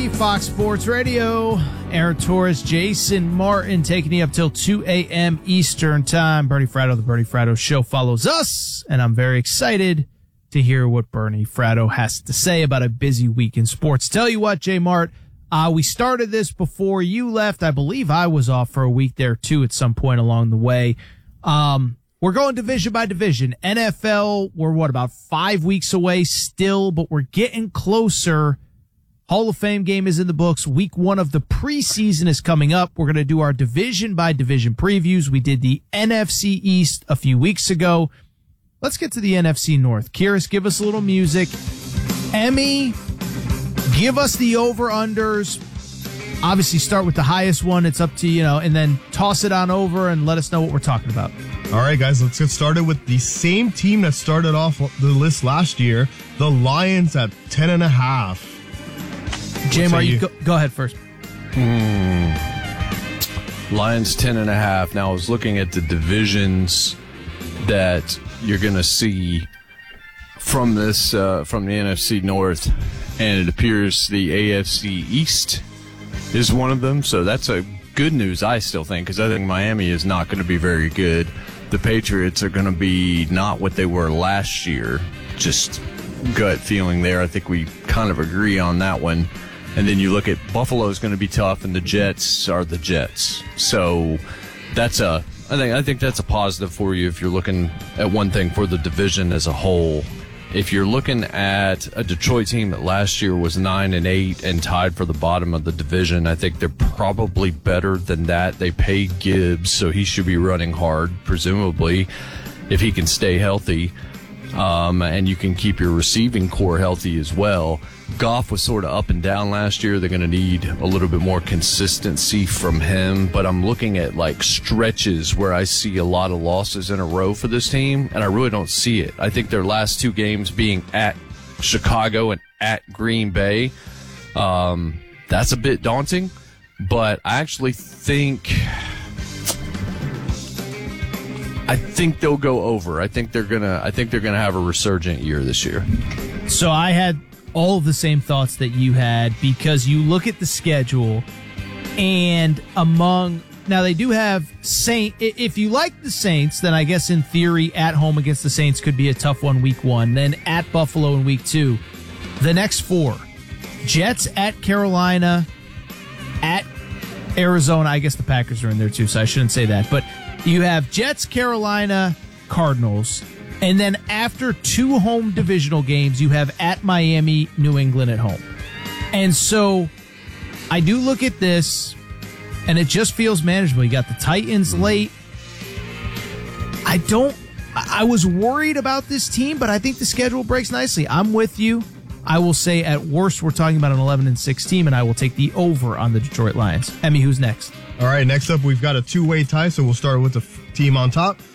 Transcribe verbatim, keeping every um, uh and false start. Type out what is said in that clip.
Fox Sports Radio, Aaron Torres, Jason Martin taking you up till two a.m. Eastern Time. Bernie Fratto, the Bernie Fratto Show follows us, and I'm very excited to hear what Bernie Fratto has to say about a busy week in sports. Tell you what, J Mart, uh, we started this before you left. I believe I was off for a week there, too, at some point along the way. Um, we're going division by division. N F L, we're, what, about five weeks away still, but we're getting closer. Hall of Fame game is in the books. Week one of the preseason is coming up. We're going to do our division by division previews. We did the N F C East a few weeks ago. Let's get to the N F C North. Kyrus, give us a little music. Emmy, give us the over-unders. Obviously, start with the highest one. It's up to, you know, and then toss it on over and let us know what we're talking about. All right, guys, let's get started with the same team that started off the list last year, the Lions at ten and a half. J-Mar, you go, go ahead first. Hmm. Lions ten and a half. Now, I was looking at the divisions that you're going to see from this, uh, from the N F C North, and it appears the A F C East is one of them. So that's a good news, I still think, because I think Miami is not going to be very good. The Patriots are going to be not what they were last year. Just gut feeling there. I think we kind of agree on that one. And then you look at Buffalo is going to be tough, and the Jets are the Jets. So that's a, I think, I think that's a positive for you if you're looking at one thing for the division as a whole. If you're looking at a Detroit team that last year was nine and eight and tied for the bottom of the division, I think they're probably better than that. They paid Gibbs, so he should be running hard, presumably, if he can stay healthy. Um, and you can keep your receiving core healthy as well. Goff was sort of up and down last year. They're going to need a little bit more consistency from him. But I'm looking at like stretches where I see a lot of losses in a row for this team, and I really don't see it. I think their last two games being at Chicago and at Green Bay, um, that's a bit daunting. But I actually think... I think they'll go over. I think they're gonna. I think they're gonna have a resurgent year this year. So I had all of the same thoughts that you had, because you look at the schedule, and among now they do have Saint. If you like the Saints, then I guess in theory at home against the Saints could be a tough one week one. Then at Buffalo in week two, the next four: Jets at Carolina, at Arizona. I guess the Packers are in there too, so I shouldn't say that, but. You have Jets, Carolina, Cardinals, and then after two home divisional games, you have at Miami, New England at home. And so I do look at this, and it just feels manageable. You got the Titans late. I don't, I was worried about this team, but I think the schedule breaks nicely. I'm with you. I will say at worst, we're talking about an eleven and six team, and I will take the over on the Detroit Lions. Emmy, who's next? All right, next up, we've got a two-way tie, so we'll start with the f- team on top.